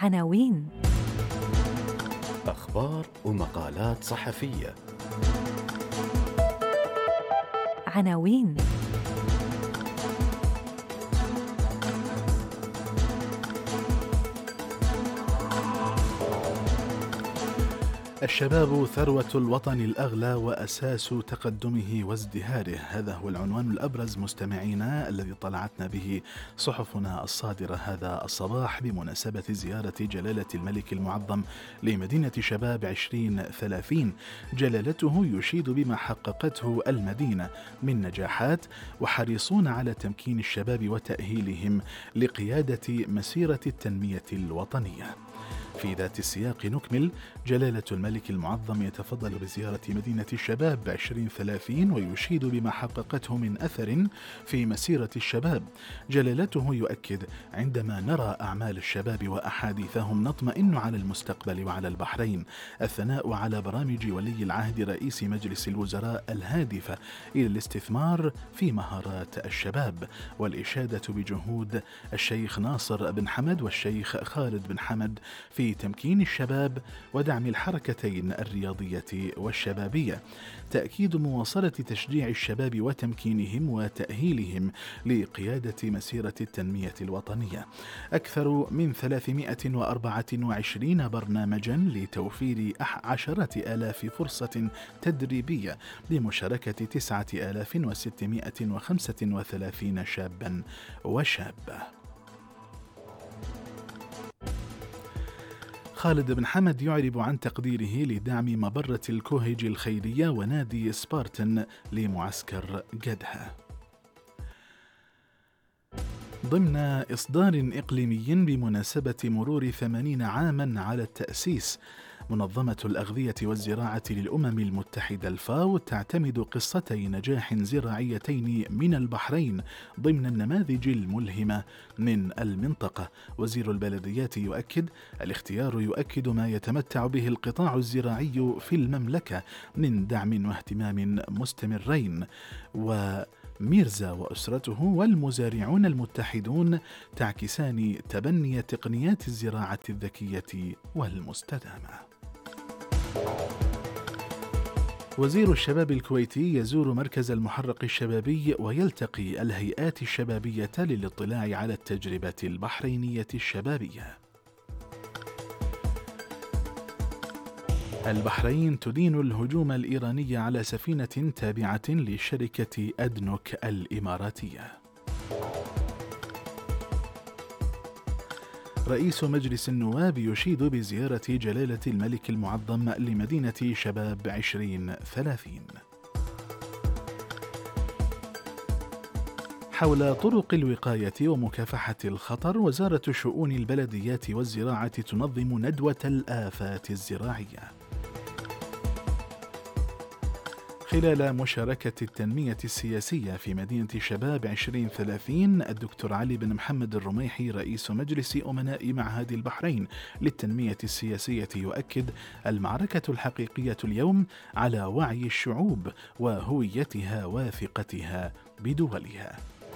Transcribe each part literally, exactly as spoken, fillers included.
عناوين. أخبار ومقالات صحفية. عناوين. الشباب ثروة الوطن الأغلى وأساس تقدمه وازدهاره، هذا هو العنوان الأبرز مستمعينا الذي طلعتنا به صحفنا الصادرة هذا الصباح بمناسبة زيارة جلالة الملك المعظم لمدينة شباب عشرين ثلاثين. جلالته يشيد بما حققته المدينة من نجاحات، وحريصون على تمكين الشباب وتأهيلهم لقيادة مسيرة التنمية الوطنية. في ذات السياق نكمل. جلالة الملك المعظم يتفضل بزيارة مدينة الشباب عشرين ثلاثين ويشيد بما حققته من أثر في مسيرة الشباب. جلالته يؤكد: عندما نرى أعمال الشباب وأحاديثهم نطمئن على المستقبل وعلى البحرين. الثناء على برامج ولي العهد رئيس مجلس الوزراء الهادفة إلى الاستثمار في مهارات الشباب، والإشادة بجهود الشيخ ناصر بن حمد والشيخ خالد بن حمد في تمكين الشباب ودعم الحركتين الرياضية والشبابية. تأكيد مواصلة تشجيع الشباب وتمكينهم وتأهيلهم لقيادة مسيرة التنمية الوطنية. أكثر من ثلاثمائة وأربعة وعشرين برنامجا لتوفير عشرة آلاف فرصة تدريبية بمشاركة تسعة آلاف وستمائة وخمسة وثلاثين شابا وشابة. خالد بن حمد يعرب عن تقديره لدعم مبرة الكوهج الخيرية ونادي سبارتن لمعسكر جدها. ضمن إصدار إقليمي بمناسبة مرور ثمانين عاما على التأسيس، منظمة الأغذية والزراعة للأمم المتحدة الفاو تعتمد قصتي نجاح زراعيتين من البحرين ضمن النماذج الملهمة من المنطقة. وزير البلديات يؤكد: الاختيار يؤكد ما يتمتع به القطاع الزراعي في المملكة من دعم واهتمام مستمرين. و ميرزا وأسرته والمزارعون المتحدون تعكسان تبني تقنيات الزراعة الذكية والمستدامة. وزير الشباب الكويتي يزور مركز المحرق الشبابي ويلتقي الهيئات الشبابية للاطلاع على التجربة البحرينية الشبابية. البحرين تدين الهجوم الإيراني على سفينة تابعة لشركة أدنوك الإماراتية. رئيس مجلس النواب يشيد بزيارة جلالة الملك المعظم لمدينة شباب عشرين ثلاثين. حول طرق الوقاية ومكافحة الخطر، وزارة شؤون البلديات والزراعة تنظم ندوة الآفات الزراعية. خلال مشاركة التنمية السياسية في مدينة شباب عشرين ثلاثين، الدكتور علي بن محمد الرميحي رئيس مجلس أمناء معهد البحرين للتنمية السياسية يؤكد: المعركة الحقيقية اليوم على وعي الشعوب وهويتها وثقتها بدولها.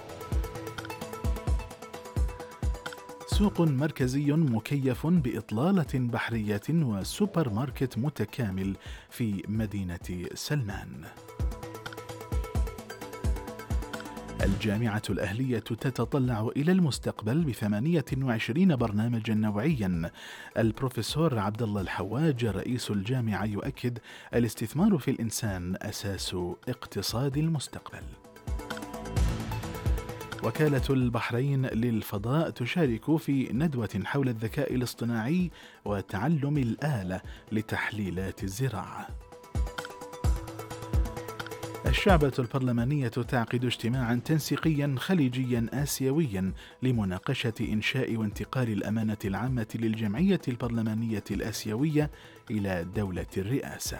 سوق مركزي مكيف بإطلالة بحرية وسوبر ماركت متكامل في مدينة سلمان. الجامعة الأهلية تتطلع إلى المستقبل بثمانية وعشرين برنامجا نوعيا. البروفيسور عبد الله الحواج رئيس الجامعة يؤكد: الاستثمار في الإنسان أساس اقتصاد المستقبل. وكالة البحرين للفضاء تشارك في ندوة حول الذكاء الاصطناعي وتعلم الآلة لتحليلات الزراعة. الشعبة البرلمانية تعقد اجتماعا تنسيقيا خليجيا آسيويا لمناقشة إنشاء وانتقال الأمانة العامة للجمعية البرلمانية الآسيوية إلى دولة الرئاسة.